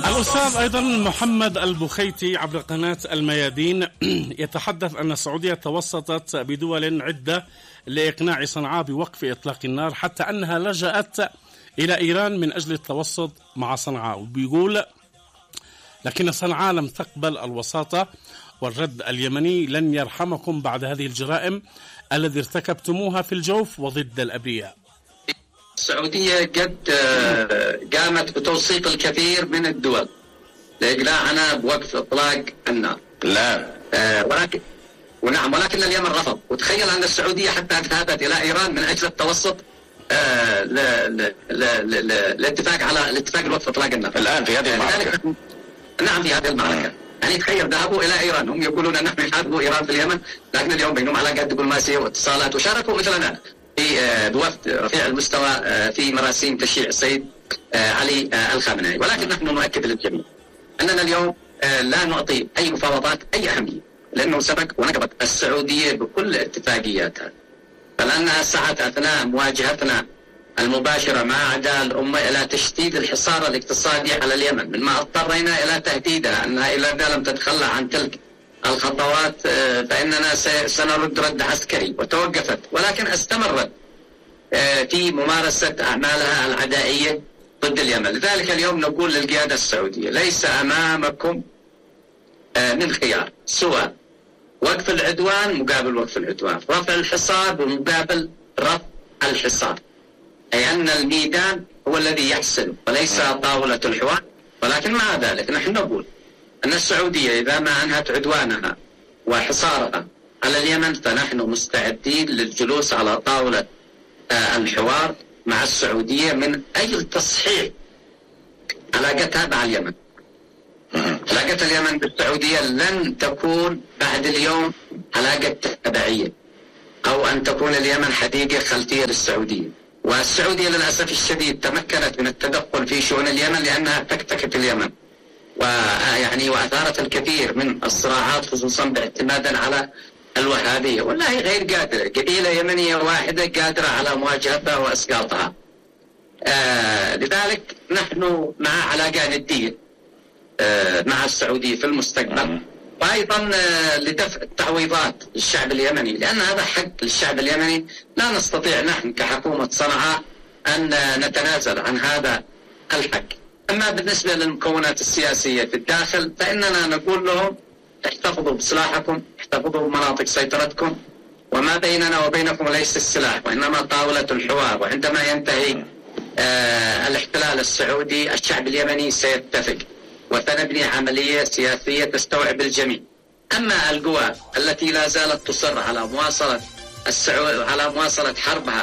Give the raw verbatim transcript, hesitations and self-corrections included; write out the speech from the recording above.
الأستاذ أيضا محمد البخيتي عبر قناة الميادين يتحدث أن السعودية توسطت بدول عدة لإقناع صنعاء بوقف إطلاق النار، حتى أنها لجأت إلى إيران من أجل التوسط مع صنعاء، وبيقول لكن صنعاء لم تقبل الوساطة، والرد اليمني لن يرحمكم بعد هذه الجرائم الذي ارتكبتموها في الجوف وضد الأبرياء. السعودية قد قامت بتوسيط الكثير من الدول لإقناعنا بوقف إطلاق النار. لا آه ولكن ونعم ولكن اليمن رفض. وتخيل أن السعودية حتى ذهبت إلى إيران من أجل التوسط آه للاتفاق على الاتفاق لوقف إطلاق النار. الآن في هذه المعركة. نعم في هذه المعركة. يعني تخيل ذهبوا إلى إيران، هم يقولون نحن نحارب إيران في اليمن، لكن اليوم بينهم علاقات دبلوماسية واتصالات، وشاركوا مثلنا في بوفد رفيع المستوى في مراسيم تشييع السيد علي الخامنئي. ولكن نحن نؤكد للجميع أننا اليوم لا نعطي أي مفاوضات أي أهمية، لأنه سبق ونقضت السعودية بكل اتفاقياتها، فلأنها سعت أثناء مواجهتنا المباشرة مع أعداء الأمة إلى تشديد الحصار الاقتصادي على اليمن، مما اضطرينا إلى تهديدها أنها إذا لم تتخلى عن تلك الخطوات فإننا سنرد رد عسكري، وتوقفت ولكن استمرت في ممارسة أعمالها العدائية ضد اليمن. لذلك اليوم نقول للقيادة السعودية ليس أمامكم من خيار سوى وقف العدوان مقابل وقف العدوان، رفع الحصار بمقابل رفع الحصار، أي أن الميدان هو الذي يحسن وليس طاولة الحوار. ولكن مع ذلك نحن نقول أن السعودية إذا ما أنهت عدوانها وحصارها على اليمن فنحن مستعدين للجلوس على طاولة الحوار مع السعودية من أجل تصحيح علاقتها مع اليمن. علاقة اليمن بالسعودية لن تكون بعد اليوم علاقة تبعية أو أن تكون اليمن حديقة خلفية للسعودية. والسعودية للأسف الشديد تمكنت من التدخل في شؤون اليمن لأنها تكتكت اليمن ويعني وأثارت الكثير من الصراعات، خصوصا باعتمادا على الوهابية، والله غير قادرة. قبيلة يمنية واحدة قادرة على مواجهتها وإسقاطها. آه لذلك نحن مع علاقة ندية آه مع السعودية في المستقبل، وأيضا آه لدفع التعويضات للشعب اليمني، لأن هذا حق للشعب اليمني. لا نستطيع نحن كحكومة صنعاء أن نتنازل عن هذا الحق. أما بالنسبة للمكونات السياسية في الداخل فإننا نقول لهم احتفظوا بسلاحكم، احتفظوا بمناطق سيطرتكم، وما بيننا وبينكم ليس السلاح وإنما طاولة الحوار. وعندما ينتهي آه الاحتلال السعودي الشعب اليمني سيتفق وسنبني عملية سياسية تستوعب الجميع. أما القوى التي لا زالت تصر على مواصلة السعود على مواصلة حربها